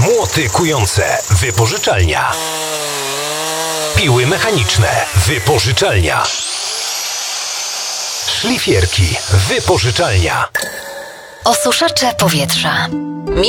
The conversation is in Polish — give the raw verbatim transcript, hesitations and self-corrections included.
Młoty kujące. Wypożyczalnia. Piły mechaniczne. Wypożyczalnia. Szlifierki. Wypożyczalnia. Osuszacze powietrza.